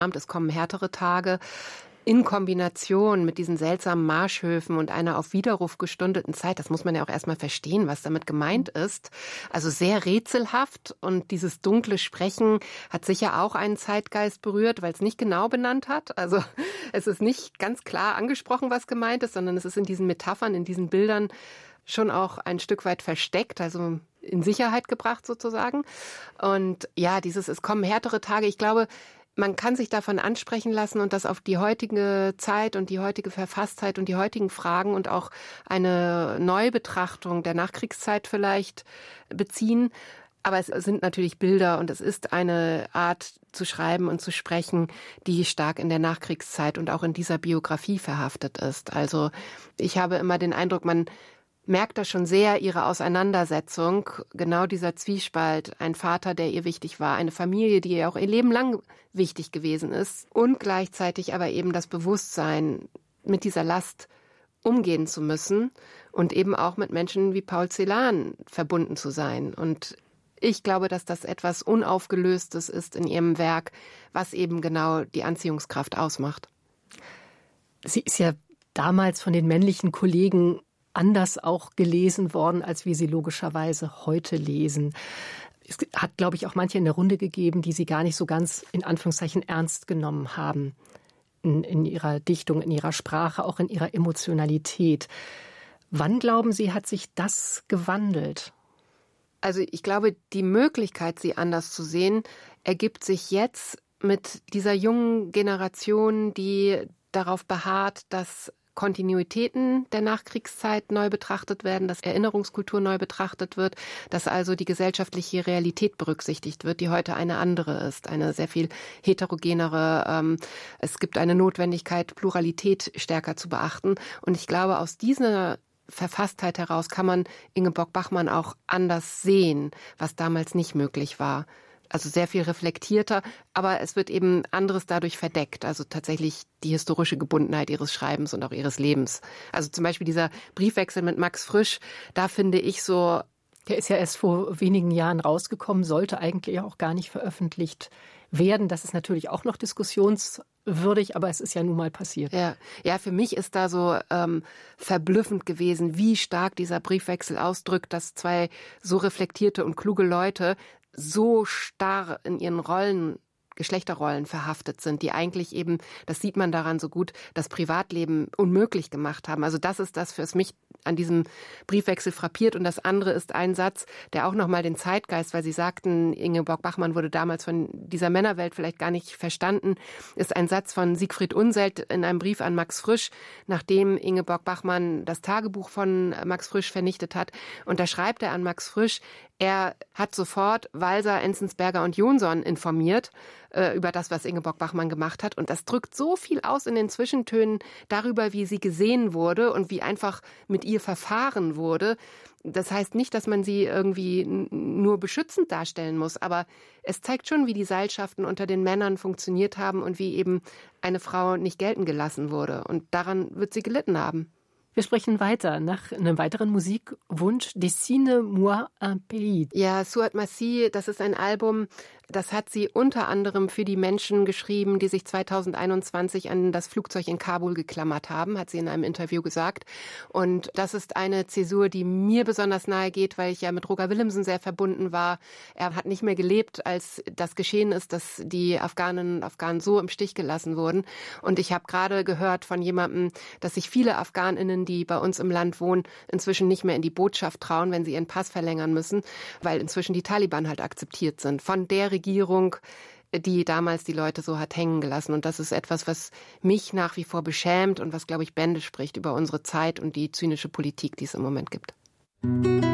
Es kommen härtere Tage. In Kombination mit diesen seltsamen Marschhöfen und einer auf Widerruf gestundeten Zeit, das muss man ja auch erstmal verstehen, was damit gemeint ist. Also sehr rätselhaft, und dieses dunkle Sprechen hat sicher auch einen Zeitgeist berührt, weil es nicht genau benannt hat. Also es ist nicht ganz klar angesprochen, was gemeint ist, sondern es ist in diesen Metaphern, in diesen Bildern schon auch ein Stück weit versteckt, also in Sicherheit gebracht sozusagen. Und ja, es kommen härtere Tage. Ich glaube, man kann sich davon ansprechen lassen und das auf die heutige Zeit und die heutige Verfasstheit und die heutigen Fragen und auch eine Neubetrachtung der Nachkriegszeit vielleicht beziehen. Aber es sind natürlich Bilder und es ist eine Art zu schreiben und zu sprechen, die stark in der Nachkriegszeit und auch in dieser Biografie verhaftet ist. Also ich habe immer den Eindruck, man merkt da schon sehr ihre Auseinandersetzung, genau dieser Zwiespalt, ein Vater, der ihr wichtig war, eine Familie, die ihr auch ihr Leben lang wichtig gewesen ist, und gleichzeitig aber eben das Bewusstsein, mit dieser Last umgehen zu müssen und eben auch mit Menschen wie Paul Celan verbunden zu sein. Und ich glaube, dass das etwas Unaufgelöstes ist in ihrem Werk, was eben genau die Anziehungskraft ausmacht. Sie ist ja damals von den männlichen Kollegen anders auch gelesen worden, als wir sie logischerweise heute lesen. Es hat, glaube ich, auch manche in der Runde gegeben, die sie gar nicht so ganz in Anführungszeichen ernst genommen haben in ihrer Dichtung, in ihrer Sprache, auch in ihrer Emotionalität. Wann, glauben Sie, hat sich das gewandelt? Also ich glaube, die Möglichkeit, sie anders zu sehen, ergibt sich jetzt mit dieser jungen Generation, die darauf beharrt, dass Kontinuitäten der Nachkriegszeit neu betrachtet werden, dass Erinnerungskultur neu betrachtet wird, dass also die gesellschaftliche Realität berücksichtigt wird, die heute eine andere ist, eine sehr viel heterogenere. Es gibt eine Notwendigkeit, Pluralität stärker zu beachten. Und ich glaube, aus dieser Verfasstheit heraus kann man Ingeborg Bachmann auch anders sehen, was damals nicht möglich war. Also sehr viel reflektierter, aber es wird eben anderes dadurch verdeckt. Also tatsächlich die historische Gebundenheit ihres Schreibens und auch ihres Lebens. Also zum Beispiel dieser Briefwechsel mit Max Frisch, da finde ich so... Der ist ja erst vor wenigen Jahren rausgekommen, sollte eigentlich auch gar nicht veröffentlicht werden. Das ist natürlich auch noch diskussionswürdig, aber es ist ja nun mal passiert. Ja, für mich ist da so verblüffend gewesen, wie stark dieser Briefwechsel ausdrückt, dass zwei so reflektierte und kluge Leute so starr in ihren Rollen, Geschlechterrollen verhaftet sind, die eigentlich eben, das sieht man daran so gut, das Privatleben unmöglich gemacht haben. Also das ist das, was mich an diesem Briefwechsel frappiert. Und das andere ist ein Satz, der auch nochmal den Zeitgeist, weil Sie sagten, Ingeborg Bachmann wurde damals von dieser Männerwelt vielleicht gar nicht verstanden, ist ein Satz von Siegfried Unseld in einem Brief an Max Frisch, nachdem Ingeborg Bachmann das Tagebuch von Max Frisch vernichtet hat. Und da schreibt er an Max Frisch, er hat sofort Walser, Enzensberger und Jonsson informiert über das, was Ingeborg Bachmann gemacht hat. Und das drückt so viel aus in den Zwischentönen darüber, wie sie gesehen wurde und wie einfach mit ihr verfahren wurde. Das heißt nicht, dass man sie irgendwie nur beschützend darstellen muss, aber es zeigt schon, wie die Seilschaften unter den Männern funktioniert haben und wie eben eine Frau nicht gelten gelassen wurde. Und daran wird sie gelitten haben. Wir sprechen weiter nach einem weiteren Musikwunsch, Dessine-moi un pays. Ja, Suat Massi, das ist ein Album, das hat sie unter anderem für die Menschen geschrieben, die sich 2021 an das Flugzeug in Kabul geklammert haben, hat sie in einem Interview gesagt. Und das ist eine Zäsur, die mir besonders nahe geht, weil ich ja mit Roger Willemsen sehr verbunden war. Er hat nicht mehr gelebt, als das geschehen ist, dass die Afghaninnen und Afghanen so im Stich gelassen wurden. Und ich habe gerade gehört von jemandem, dass sich viele Afghaninnen, die bei uns im Land wohnen, inzwischen nicht mehr in die Botschaft trauen, wenn sie ihren Pass verlängern müssen, weil inzwischen die Taliban halt akzeptiert sind von der Regierung, die damals die Leute so hat hängen gelassen. Und das ist etwas, was mich nach wie vor beschämt und was, glaube ich, Bände spricht über unsere Zeit und die zynische Politik, die es im Moment gibt.